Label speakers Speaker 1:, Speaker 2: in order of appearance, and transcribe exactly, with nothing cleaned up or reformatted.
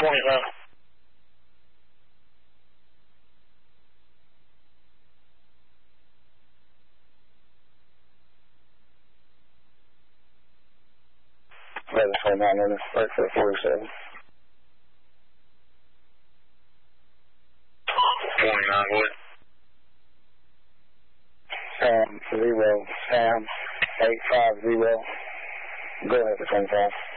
Speaker 1: twenty-nine.
Speaker 2: eleven twenty-nine, Northern, right for forty-seven.
Speaker 1: twenty-nine, what?
Speaker 2: Sam, zero, Sam, eight five zero. Go ahead for twenty-five.